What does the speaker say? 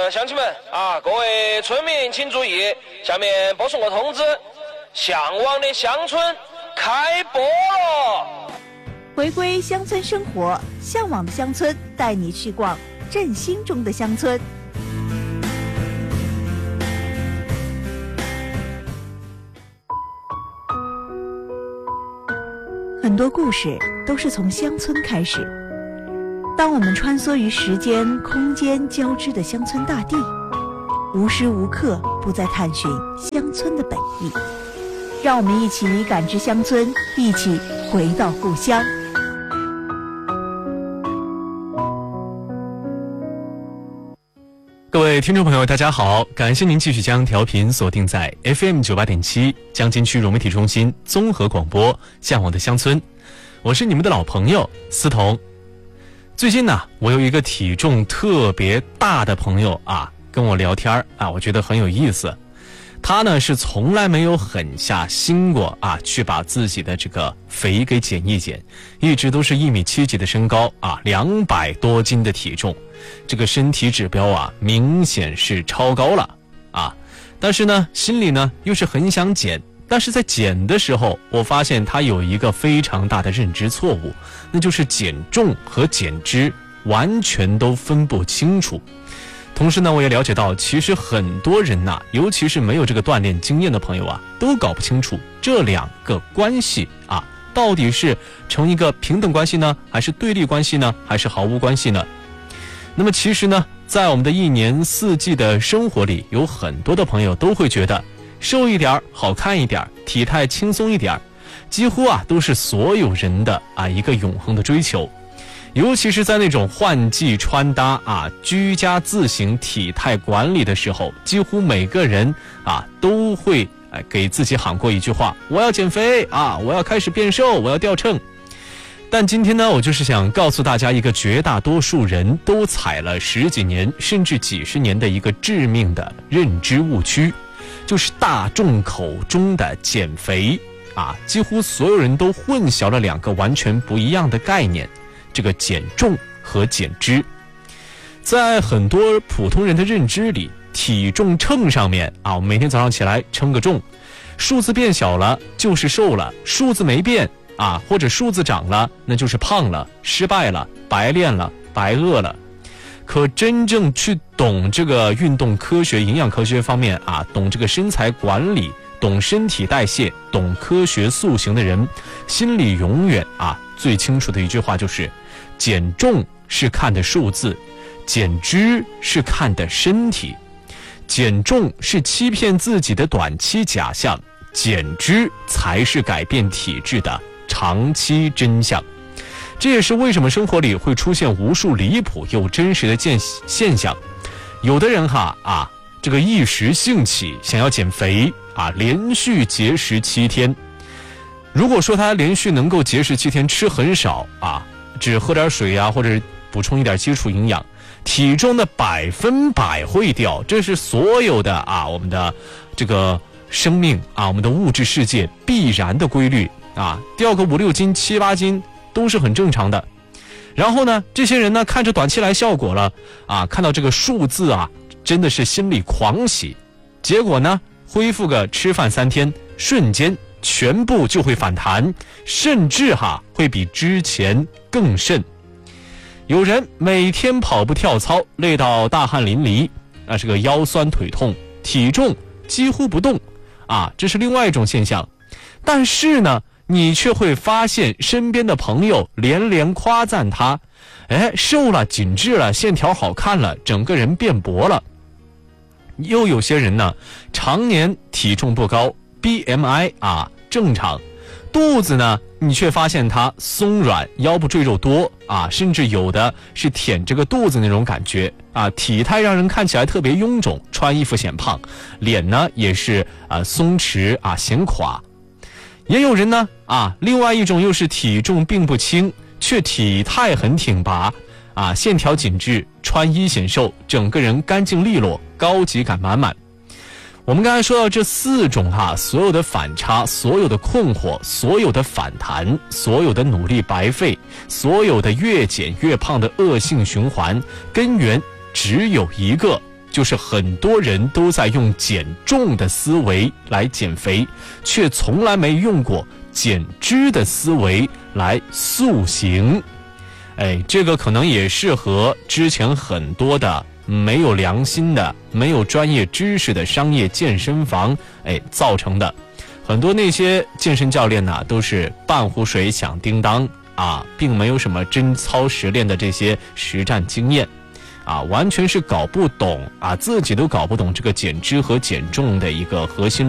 乡亲们啊，各位村民请注意，下面播送个通知，向往的乡村开播了。 回归乡村生活，向往的乡村带你去逛振兴中的乡村。很多故事都是从乡村开始。当我们穿梭于时间、空间交织的乡村大地，无时无刻不在探寻乡村的本意。让我们一起感知乡村，一起回到故乡。 各位听众朋友大家好，感谢您继续将调频锁定在 FM 98.7江津区融媒体中心综合广播向往的乡村，我是你们的老朋友思彤。最近呢，我有一个体重特别大的朋友啊，跟我聊天啊，我觉得很有意思。他呢是从来没有狠下心过啊，去把自己的这个肥给减一减，一直都是1.7米几的身高啊，200多斤的体重，这个身体指标啊明显是超高了啊。但是呢，心里呢又是很想减，但是在减的时候，我发现他有一个非常大的认知错误，那就是减重和减脂完全都分不清楚。同时呢，我也了解到，其实很多人呐，尤其是没有这个锻炼经验的朋友啊，都搞不清楚这两个关系啊，到底是成一个平等关系呢，还是对立关系呢，还是毫无关系呢？那么其实呢，在我们的一年四季的生活里，有很多的朋友都会觉得瘦一点、好看一点、体态轻松一点，几乎啊都是所有人的啊一个永恒的追求。尤其是在那种换季穿搭啊、居家自行体态管理的时候，几乎每个人啊都会给自己喊过一句话：我要减肥啊，我要开始变瘦，我要掉秤。但今天呢，我就是想告诉大家一个绝大多数人都踩了10几年甚至几十年的一个致命的认知误区，就是大众口中的减肥啊，几乎所有人都混淆了两个完全不一样的概念。这个减重和减脂，在很多普通人的认知里，体重秤上面啊，我们每天早上起来称个重，数字变小了就是瘦了，数字没变啊，或者数字涨了，那就是胖了、失败了、白练了、白饿了。可真正去懂这个运动科学、营养科学方面啊，懂这个身材管理、懂身体代谢、懂科学塑形的人，心里永远啊最清楚的一句话就是：减重是看的数字，减脂是看的身体。减重是欺骗自己的短期假象，减脂才是改变体质的长期真相。这也是为什么生活里会出现无数离谱又真实的现象。有的人这个一时兴起想要减肥啊，连续节食7天。如果说他连续能够节食7天，吃很少啊，只喝点水啊，或者补充一点基础营养，体重的100%会掉。这是所有的我们的这个生命啊，我们的物质世界必然的规律啊，掉个5、6斤、7、8斤都是很正常的。然后呢，这些人呢看着短期来效果了啊，看到这个数字啊，真的是心里狂喜。结果呢，恢复个吃饭3天，瞬间全部就会反弹，甚至会比之前更甚。有人每天跑步跳操，累到大汗淋漓，这个腰酸腿痛，体重几乎不动啊，这是另外一种现象。但是呢，你却会发现身边的朋友连连夸赞他，瘦了、紧致了、线条好看了，整个人变薄了。又有些人呢，常年体重不高， BMI 正常，肚子呢你却发现它松软，腰部赘肉多甚至有的是舔这个肚子那种感觉体态让人看起来特别臃肿，穿衣服显胖，脸呢也是松弛显垮。也有人呢另外一种又是体重并不轻，却体态很挺拔线条紧致，穿衣显瘦，整个人干净利落，高级感满满。我们刚才说到这4种所有的反差，所有的困惑，所有的反弹，所有的努力白费，所有的越减越胖的恶性循环，根源只有一个， 就是很多人都在用减重的思维来减肥，却从来没用过减脂的思维来塑形。这个可能也是和之前很多的没有良心的、没有专业知识的商业健身房造成的。很多那些健身教练呢，都是半壶水响叮当啊，并没有什么真操实练的这些实战经验啊，完全是搞不懂啊，自己都搞不懂这个减脂和减重的一个核心